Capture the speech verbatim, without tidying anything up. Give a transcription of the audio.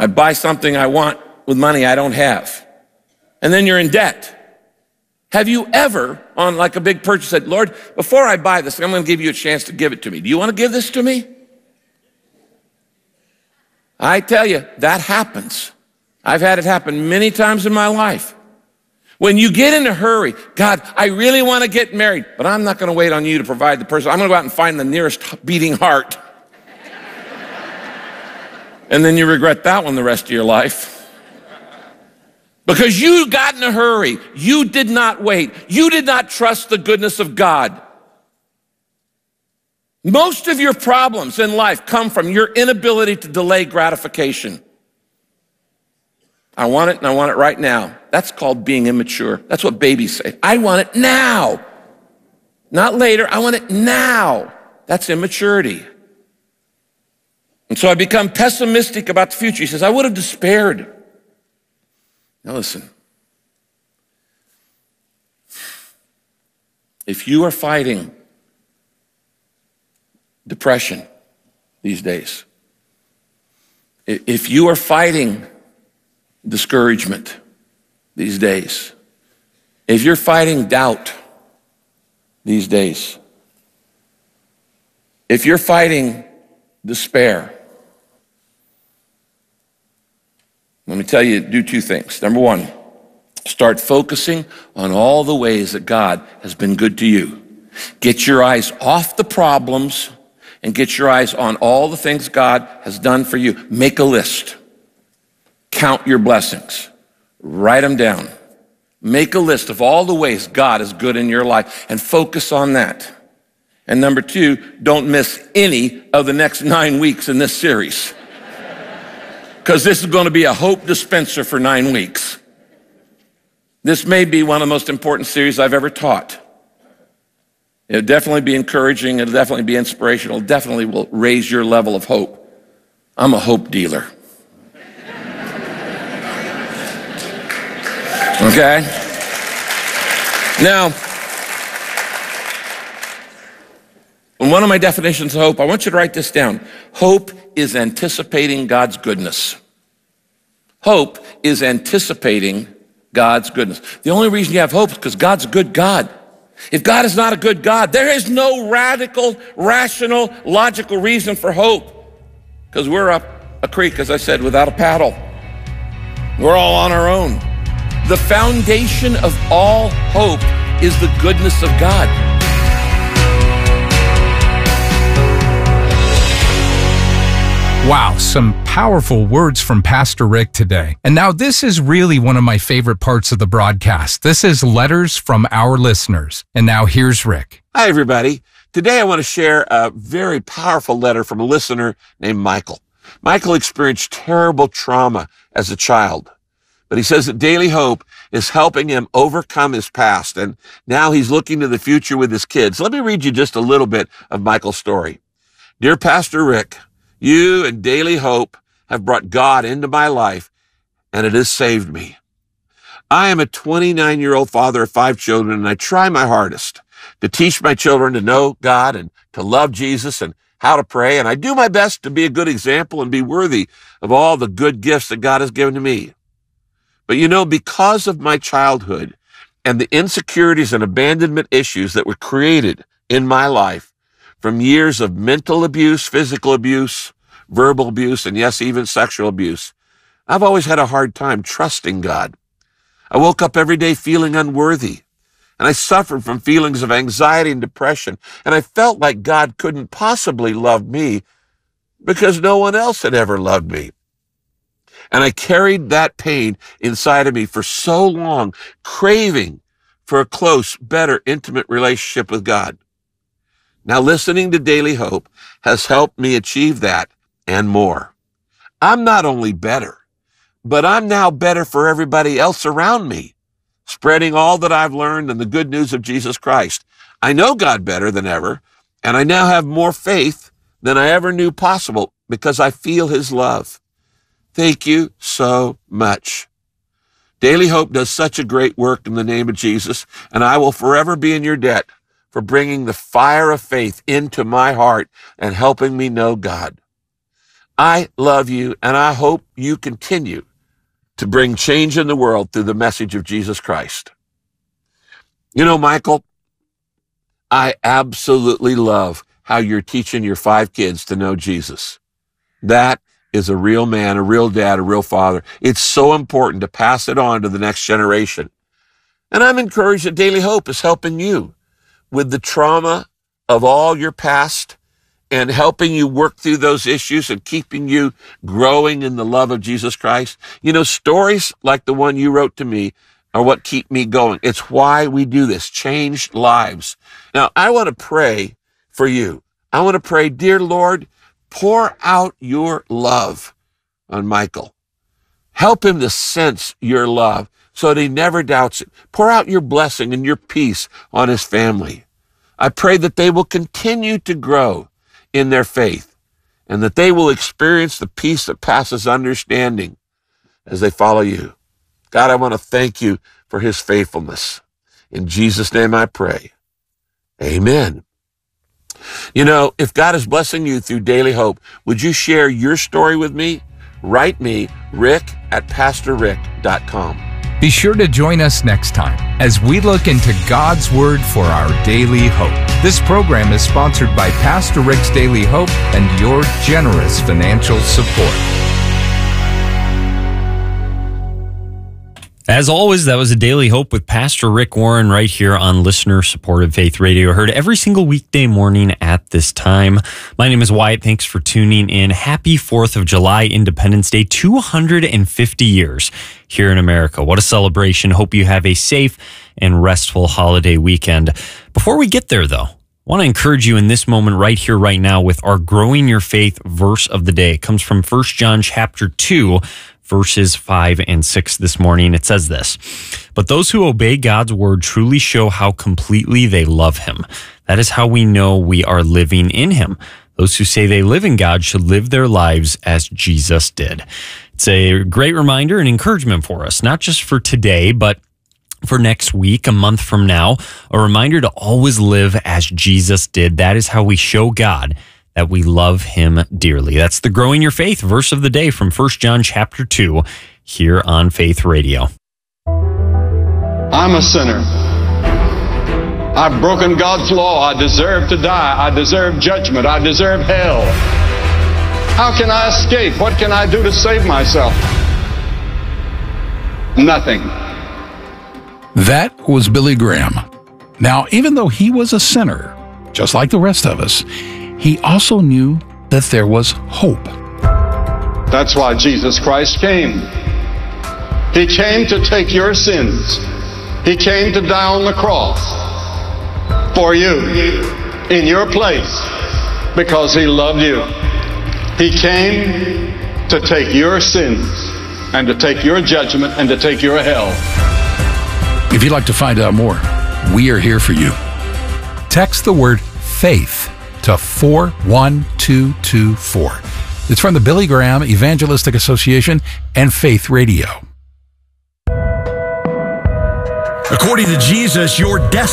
I buy something I want with money I don't have. And then you're in debt. Have you ever, on like a big purchase, said, Lord, before I buy this, I'm going to give you a chance to give it to me. Do you want to give this to me? I tell you, that happens. I've had it happen many times in my life. When you get in a hurry, God, I really want to get married, but I'm not going to wait on you to provide the person. I'm going to go out and find the nearest beating heart. And then you regret that one the rest of your life. Because you got in a hurry. You did not wait. You did not trust the goodness of God. Most of your problems in life come from your inability to delay gratification. I want it and I want it right now. That's called being immature. That's what babies say. I want it now. Not later. I want it now. That's immaturity. And so I become pessimistic about the future. He says, I would have despaired. Now listen. If you are fighting depression these days, if you are fighting discouragement these days, if you're fighting doubt these days, if you're fighting despair, let me tell you, do two things. Number one, start focusing on all the ways that God has been good to you. Get your eyes off the problems and get your eyes on all the things God has done for you. Make a list. Count your blessings. Write them down. Make a list of all the ways God is good in your life and focus on that. And number two, don't miss any of the next nine weeks in this series. Because this is going to be a hope dispenser for nine weeks. This may be one of the most important series I've ever taught. It'll definitely be encouraging. It'll definitely be inspirational. It definitely will raise your level of hope. I'm a hope dealer. Okay? Now, in one of my definitions of hope, I want you to write this down. Hope is anticipating God's goodness. Hope is anticipating God's goodness. The only reason you have hope is because God's a good God. If God is not a good God, there is no radical, rational, logical reason for hope. Because we're up a creek, as I said, without a paddle. We're all on our own. The foundation of all hope is the goodness of God. Wow, some powerful words from Pastor Rick today. And now this is really one of my favorite parts of the broadcast. This is letters from our listeners. And now here's Rick. Hi, everybody. Today I want to share a very powerful letter from a listener named Michael. Michael experienced terrible trauma as a child, but he says that Daily Hope is helping him overcome his past, and now he's looking to the future with his kids. Let me read you just a little bit of Michael's story. Dear Pastor Rick, you and Daily Hope have brought God into my life, and it has saved me. I am a twenty-nine-year-old father of five children, and I try my hardest to teach my children to know God and to love Jesus and how to pray, and I do my best to be a good example and be worthy of all the good gifts that God has given to me. But you know, because of my childhood and the insecurities and abandonment issues that were created in my life, from years of mental abuse, physical abuse, verbal abuse, and yes, even sexual abuse, I've always had a hard time trusting God. I woke up every day feeling unworthy, and I suffered from feelings of anxiety and depression, and I felt like God couldn't possibly love me because no one else had ever loved me. And I carried that pain inside of me for so long, craving for a close, better, intimate relationship with God. Now, listening to Daily Hope has helped me achieve that and more. I'm not only better, but I'm now better for everybody else around me, spreading all that I've learned and the good news of Jesus Christ. I know God better than ever, and I now have more faith than I ever knew possible because I feel his love. Thank you so much. Daily Hope does such a great work in the name of Jesus, and I will forever be in your debt for bringing the fire of faith into my heart and helping me know God. I love you, and I hope you continue to bring change in the world through the message of Jesus Christ. You know, Michael, I absolutely love how you're teaching your five kids to know Jesus. That is a real man, a real dad, a real father. It's so important to pass it on to the next generation. And I'm encouraged that Daily Hope is helping you with the trauma of all your past and helping you work through those issues and keeping you growing in the love of Jesus Christ. You know, stories like the one you wrote to me are what keep me going. It's why we do this, change lives. Now, I want to pray for you. I want to pray, dear Lord, pour out your love on Michael. Help him to sense your love so that he never doubts it. Pour out your blessing and your peace on his family. I pray that they will continue to grow in their faith and that they will experience the peace that passes understanding as they follow you. God, I want to thank you for his faithfulness. In Jesus' name I pray. Amen. You know, if God is blessing you through Daily Hope, would you share your story with me? Write me, Rick at pastor rick dot com. Be sure to join us next time as we look into God's Word for our daily hope. This program is sponsored by Pastor Rick's Daily Hope and your generous financial support. As always, that was a Daily Hope with Pastor Rick Warren right here on Listener-Supported Faith Radio. Heard every single weekday morning at this time. My name is Wyatt. Thanks for tuning in. Happy fourth of July, Independence Day, two hundred fifty years here in America. What a celebration. Hope you have a safe and restful holiday weekend. Before we get there, though, I want to encourage you in this moment right here, right now, with our Growing Your Faith verse of the day. It comes from First John chapter two, verses five and six this morning. It says this: "But those who obey God's word truly show how completely they love him. That is how we know we are living in him. Those who say they live in God should live their lives as Jesus did." It's a great reminder and encouragement for us, not just for today, but for next week, a month from now, a reminder to always live as Jesus did. That is how we show God that we love him dearly. That's the Growing Your Faith verse of the day from First John chapter two here on Faith Radio. I'm a sinner. I've broken God's law. I deserve to die. I deserve judgment. I deserve hell. How can I escape? What can I do to save myself? Nothing. That was Billy Graham. Now, even though he was a sinner, just like the rest of us, he also knew that there was hope. That's why Jesus Christ came. He came to take your sins. He came to die on the cross for you, in your place, because he loved you. He came to take your sins and to take your judgment and to take your hell. If you'd like to find out more, we are here for you. Text the word FAITH to four one two two four. It's from the Billy Graham Evangelistic Association and Faith Radio. According to Jesus, your destiny